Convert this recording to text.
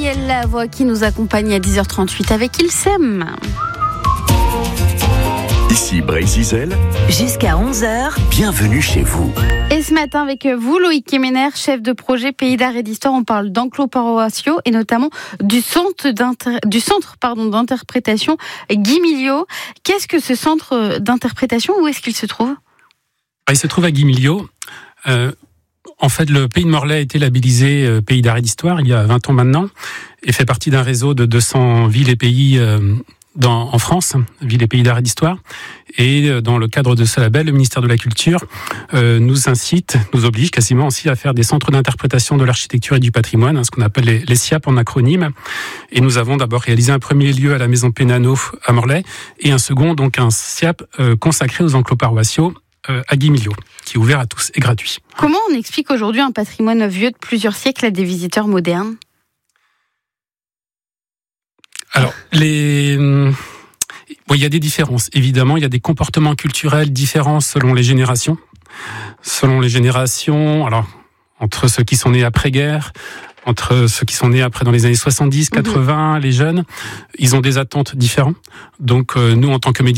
Gabriel Lavoie qui nous accompagne à 10h38 avec Ilsem. Ici Brésil, jusqu'à 11h, bienvenue chez vous. Et ce matin avec vous, Loïc Kemener, chef de projet Pays d'Art et d'Histoire, on parle d'enclos paroissiaux et notamment du centre d'interprétation Guy Milliot. Qu'est-ce que ce centre d'interprétation? Où est-ce qu'il se trouve? Il se trouve à Guy Milliot. En fait, le Pays de Morlaix a été labellisé Pays d'Art et d'Histoire il y a 20 ans maintenant et fait partie d'un réseau de 200 villes et pays en France, villes et pays d'art et d'histoire. Et dans le cadre de ce label, le ministère de la Culture nous oblige quasiment aussi à faire des centres d'interprétation de l'architecture et du patrimoine, ce qu'on appelle les SIAP en acronyme. Et nous avons d'abord réalisé un premier lieu à la maison Pénano à Morlaix et un second, donc un SIAP consacré aux enclos paroissiaux à Guy Milliot, qui est ouvert à tous et gratuit. Comment on explique aujourd'hui un patrimoine vieux de plusieurs siècles à des visiteurs modernes ? Alors, il y a des différences. Évidemment, il y a des comportements culturels différents selon les générations. Alors, entre ceux qui sont nés après-guerre, entre ceux qui sont nés après dans les années 70, 80, les jeunes, ils ont des attentes différentes. Donc, nous, en tant que médias,